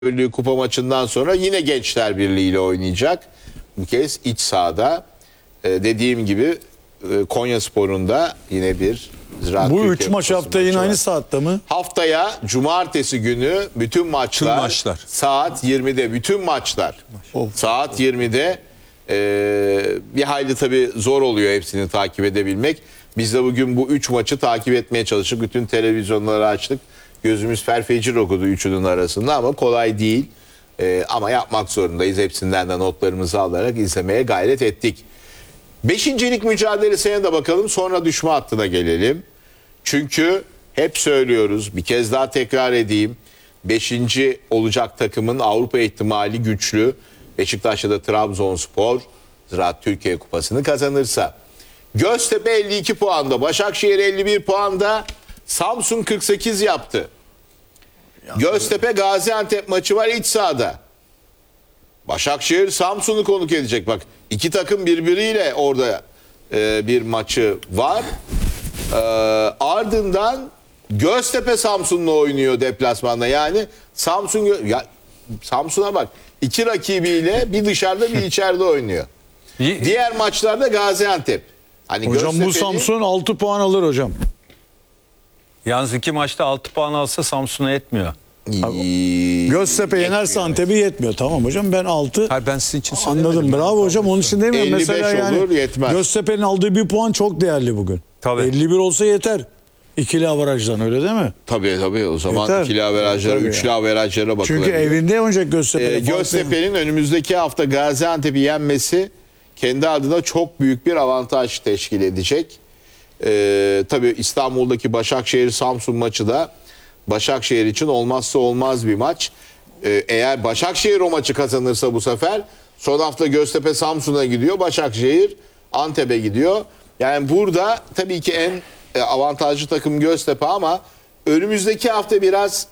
Birliği kupa maçından sonra yine Gençler Birliği ile oynayacak. Bu kez iç sahada. Dediğim gibi Konyaspor'un da yine bir Ziraat Bu Türkiye 3 maç Kupası haftaya yine maçı aynı var. saatte mi? Haftaya cumartesi günü bütün maçlar saat 20'de, bütün maçlar saat 20'de. Bir hayli tabii zor oluyor hepsini takip edebilmek. Biz de bugün bu 3 maçı takip etmeye çalıştık. Bütün televizyonları açtık. Gözümüz ferfecir okudu üçünün arasında ama kolay değil. Ama yapmak zorundayız. Hepsinden de notlarımızı alarak izlemeye gayret ettik. Beşincilik mücadelesine de bakalım, sonra düşme hattına gelelim. Çünkü hep söylüyoruz, bir kez daha tekrar edeyim. 5. olacak takımın Avrupa ihtimali güçlü. Beşiktaş'ta da Trabzonspor Ziraat Türkiye Kupası'nı kazanırsa. Göztepe 52 puanda, Başakşehir 51 puanda, Samsun 48 yaptı. Göztepe Gaziantep maçı var iç sahada. Başakşehir Samsun'u konuk edecek. Bak, iki takım birbiriyle orada bir maçı var. Ardından Göztepe Samsun'la oynuyor deplasmanda. Yani Samsun'a bak, iki rakibiyle bir dışarıda bir içeride oynuyor. Diğer maçlarda Gaziantep. Hani Hocam bu Samsun 6 puan alır hocam. Yalnız 2 maçta 6 puan alsa Samsun'a yetmiyor. Göztepe yenerse Antep'i yetmiyor. Tamam hocam, ben 6 Hayır, ben sizin için söylemedim. anladım. Bravo hocam, onun için demiyorum. 55 Mesela olur, yani yetmez. Göztepe'nin aldığı bir puan çok değerli bugün. Tabii. 51 olsa yeter. İkili averajdan, öyle değil mi? Tabii o zaman Yeter. ikili averajlara, Tabii üçlü ya. averajlara bakılabilir. Çünkü evinde oynayacak Göztepe. Göztepe'nin önümüzdeki hafta Gaziantep'i yenmesi kendi adına çok büyük bir avantaj teşkil edecek. Tabii İstanbul'daki Başakşehir-Samsun maçı da Başakşehir için olmazsa olmaz bir maç. Eğer Başakşehir o maçı kazanırsa bu sefer son hafta Göztepe Samsun'a gidiyor, Başakşehir Antep'e gidiyor. Yani burada tabii ki en avantajlı takım Göztepe ama önümüzdeki hafta biraz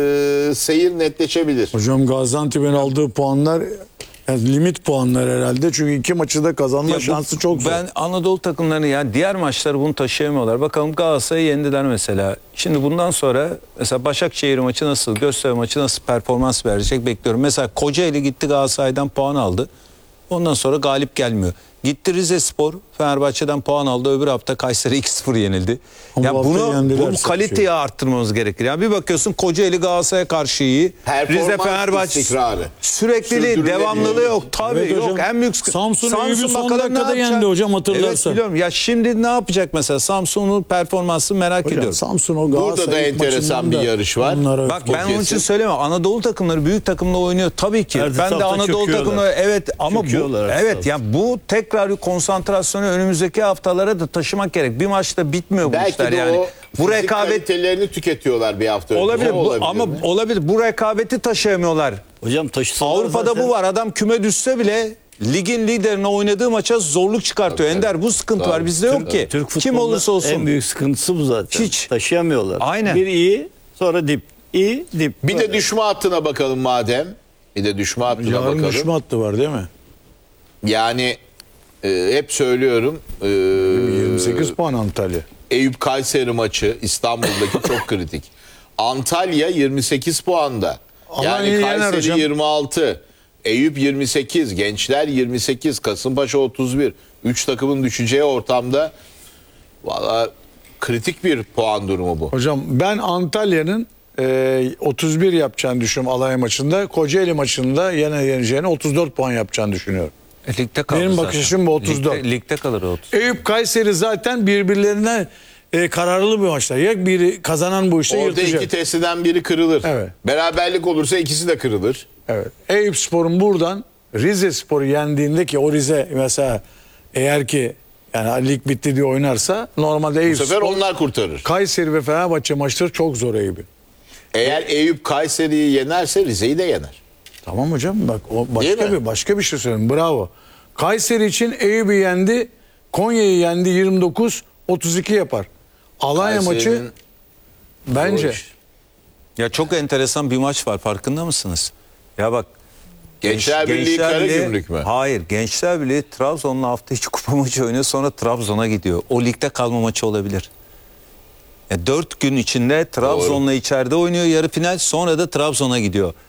seyir netleşebilir. Hocam Gaziantep'in aldığı puanlar yani limit puanlar herhalde. Çünkü 2 maçı da kazanma şansı çok zor. Ben Anadolu takımlarını, yani diğer maçları bunu taşıyamıyorlar. Bakalım Galatasaray'ı yendiler mesela. Şimdi bundan sonra mesela Başakşehir maçı nasıl, Göztepe maçı nasıl performans verecek bekliyorum. Mesela Kocaeli gitti Galatasaray'dan puan aldı. Ondan sonra galip gelmiyor. Gitti Rizespor, Fenerbahçe'den puan aldı. Öbür hafta Kayseri 2-0 yenildi. Ama Ya bu şey. kaliteyi arttırmamız gerekir. Yani bir bakıyorsun Kocaeli Galatasaray'a karşı iyi. Rize Fenerbahçe istikrarı. Sürekliliği, devamlılığı yok. Tabii Evet yok. hocam. En büyük Samsun'u Samsun son bakalım ne dakikada yapacak? yendi hocam, hatırlarsan. Evet biliyorum. Ya şimdi ne yapacak mesela? Samsun'un performansını merak Hocam, ediyorum. Samsun o Burada da Galatasaray enteresan maçından bir da yarış var. onlara Bak öfke. ben onun için söylemiyorum. Anadolu takımları büyük takımla oynuyor tabii ki. Her Ben de hafta Anadolu çöküyorlar. takımları, evet, ama bu Çöküyorlar her evet hafta. yani bu tekrar bir konsantrasyonu önümüzdeki haftalara da taşımak gerek. Bir maçta bitmiyor bu Belki işler de yani. o Bu fizik rekabet kalitelerini tüketiyorlar bir hafta önce. olabilir O ama mi? olabilir. Bu rekabeti taşıyamıyorlar. Hocam taşısalar Avrupa'da zaten. bu var. Adam küme düşse bile ligin liderine oynadığı maça zorluk çıkartıyor. Tabii. Ender, bu sıkıntı var. Bizde yok ki. Türk Kim futbolunda olursa olsun. en büyük sıkıntısı bu zaten. Hiç. Taşıyamıyorlar. Aynen. Bir iyi, sonra dip. İyi, dip. Bir de düşme hattına bakalım madem. Bir de düşme hattına Yarın bakalım. düşme hattı var değil mi? Yani hep söylüyorum. 28 puan Antalya. Eyüp Kayseri maçı İstanbul'daki çok kritik. Antalya 28 puanda. Yani Alanya'yı yener Kayseri hocam. 26, Eyüp 28, Gençler 28, Kasımpaşa 31. 3 takımın düşeceği ortamda valla kritik bir puan durumu bu. Hocam ben Antalya'nın 31 yapacağını düşünüyorum Alanya maçında. Kocaeli maçında yeneceğini 34 puan yapacağını düşünüyorum. Ligde kalır Benim zaten. bakış açım bu 34. Ligde kalır o 30. Eyüp Kayseri zaten birbirlerine kararlı bir maçlar. Ya biri kazanan bu işte Orada yırtacak. iki testiden biri kırılır. Evet. Beraberlik olursa ikisi de kırılır. Evet. Eyüp Spor'un buradan Rize Spor'u yendiğinde, ki o Rize mesela eğer ki yani lig bitti diye oynarsa normalde Bu Eyüp sefer Spor, onlar kurtarır. Kayseri ve Fenerbahçe maçları çok zor Eyüp'ün. Eğer Eyüp Kayseri'yi yenerse Rize'yi de yener. Tamam hocam, bak o Değil mi? başka bir şey söyleyeyim. Bravo. Kayseri için Eyüp'ü yendi, Konya'yı yendi, 29-32 yapar. Alanya maçı Kayseri'nin bence zor iş. Ya çok enteresan bir maç var, farkında mısınız? Ya bak, Gençler Birliği Karagümrük mü? Hayır, Gençler Birliği Trabzon'la hafta içi kupa maçı oynuyor, sonra Trabzon'a gidiyor. O ligde kalma maçı olabilir. 4 gün içinde Trabzon'la içeride oynuyor yarı final, sonra da Trabzon'a gidiyor.